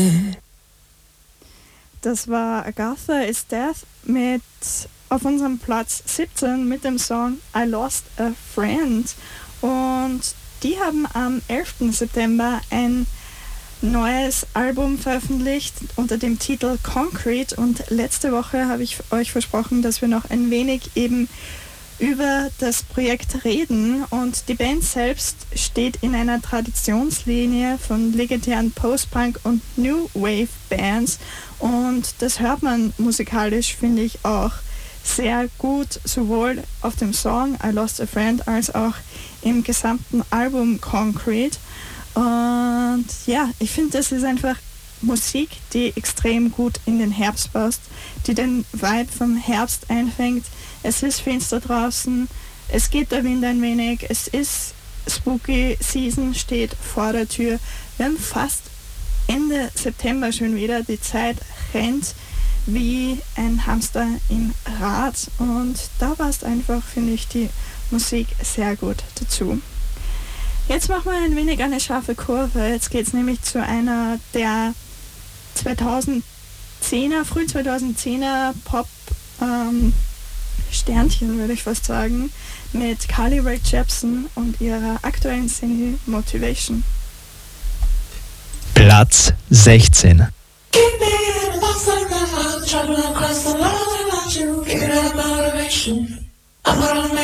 Das war Agatha is Death auf unserem Platz 17 mit dem Song I Lost a Friend. Und die haben am 11. September ein neues Album veröffentlicht unter dem Titel Concrete. Und letzte Woche habe ich euch versprochen, dass wir noch ein wenig eben über das Projekt reden. Und die Band selbst steht in einer Traditionslinie von legendären Post-Punk und New Wave Bands. Und das hört man musikalisch, finde ich, auch sehr gut, sowohl auf dem Song I Lost a Friend als auch im gesamten Album Concrete. Und ja, ich finde, das ist einfach Musik, die extrem gut in den Herbst passt, die den Vibe vom Herbst einfängt. Es ist finster draußen, es geht der Wind ein wenig, es ist Spooky Season, steht vor der Tür. Wir haben fast Ende September schon wieder, die Zeit rennt wie ein Hamster im Rad und da passt einfach, finde ich, die Musik sehr gut dazu. Jetzt machen wir ein wenig eine scharfe Kurve, jetzt geht es nämlich zu einer der 2010er, früh 2010er Pop Sternchen, würde ich fast sagen, mit Carly Rae Jepsen und ihrer aktuellen Single Motivation. Platz 16.